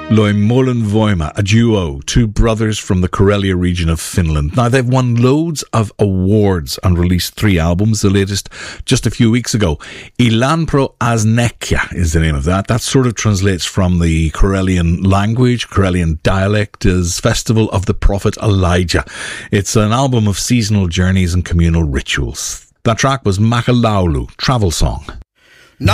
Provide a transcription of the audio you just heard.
Loimolan Voima, a duo, two brothers from the Karelia region of Finland. Now, they've won loads of awards and released 3 albums, the latest just a few weeks ago. Ilanpro Aznekia is the name of that. That sort of translates from the Karelian language, Karelian dialect, as Festival of the Prophet Elijah. It's an album of seasonal journeys and communal rituals. That track was Makalaulu, Travel Song.